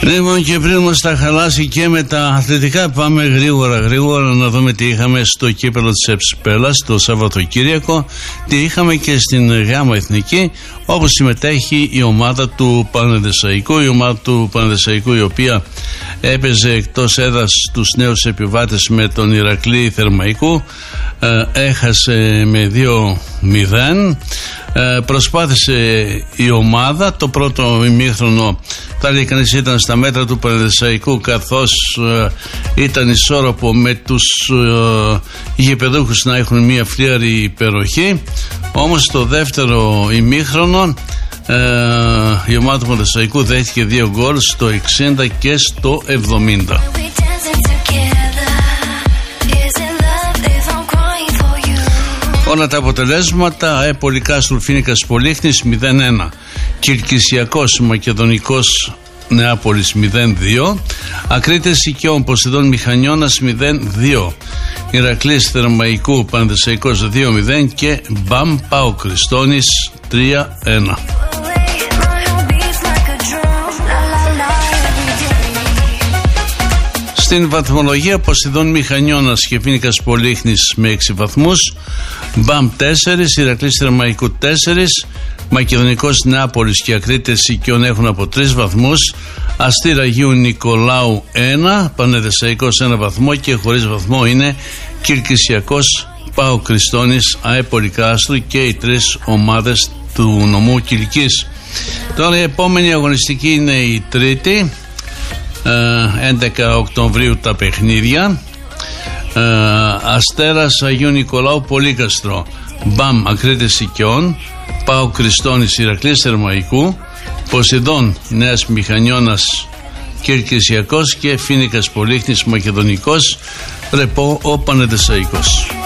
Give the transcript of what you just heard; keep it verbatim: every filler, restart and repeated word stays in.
Λοιπόν, και πριν μας τα χαλάσει και με τα αθλητικά, πάμε γρήγορα γρήγορα να δούμε τι είχαμε στο κύπελλο της Εψπέλας το Σαββατοκύριακο, τι είχαμε και στην Γάμα Εθνική, όπου συμμετέχει η ομάδα του Πανεδεσσαϊκού, η ομάδα του Πανεδεσσαϊκού η οποία έπαιζε εκτός έδρας τους νέους επιβάτες με τον Ηρακλή Θερμαϊκού, ε, έχασε με δύο μηδέν. Ε, προσπάθησε η ομάδα, το πρώτο ημίχρονο θα λέει κανείς ήταν στα μέτρα του Πανεδεσσαϊκού, καθώς ε, ήταν ισόρροπο με τους ε, γηπεδούχους να έχουν μια φλίαρη υπεροχή. Όμως στο δεύτερο ημίχρονο ε, η ομάδα του Πανεδεσσαϊκού δέχτηκε δύο γκολ στο εξήντα και στο εβδομήντα. Όλα τα αποτελέσματα: ΑΕ Πολυκάστρου Φοίνικας Πολύχνης μηδέν ένα, Κιλκυσιακός Μακεδονικός Νεάπολης μηδέν δύο, Ακρίτες Οικειών Ποσειδών Μηχανιώνας μηδέν δύο, Ηρακλής Θερμαϊκού Πανεδεσσαϊκός δύο μηδέν και Μπαμ ΠΑΟΚ Χριστώνης τρία ένα. Στην βαθμολογία, Ποσειδών Μηχανιώνας και Φοίνικας Πολύχνης με έξι βαθμούς, Μπαμ τέσσερα, Ηρακλής Θερμαϊκού τέσσερα, Μακεδονικός Νεάπολης και Ακρίτες Οικειών έχουν από τρεις βαθμούς, Αστήρα Αγίου Νικολάου ένα, Πανεδεσσαϊκός ένα βαθμό και χωρίς βαθμό είναι Κιλκυσιακός ΠΑΟΚ Χριστώνης, ΑΕ Πολυκάστρου και οι τρεις ομάδες του νομού Κιλκής. Τώρα η επόμενη αγωνιστική είναι η Τρίτη, έντεκα Οκτωβρίου τα παιχνίδια. ε, Αστέρας Αγίου Νικολάου Πολύκαστρο, Μπαμ Ακρίτες Οικειών, ΠΑΟΚ Χριστώνης Ηρακλής Θερμαϊκού, Ποσειδών Νέας Μηχανιώνας Κιλκυσιακός και Φοίνικας Πολύχνης Μακεδονικός, Ρεπό ο Πανεδεσσαϊκός.